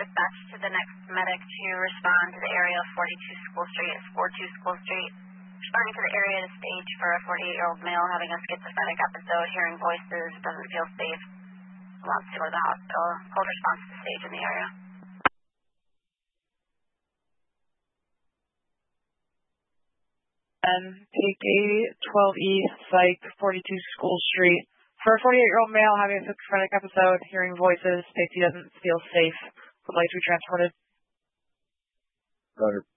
dispatch to the next medic to respond to the area of 42 School Street. It's 42 School Street. Responding to the area to stage for a 48-year-old male having a schizophrenic episode, hearing voices, doesn't feel safe, wants to go to the hospital. Cold response to the stage in the area. Take a 12E Psych 42 School Street. For a 48-year-old male having a schizophrenic episode, hearing voices, states he doesn't feel safe, would like to be transported. Roger.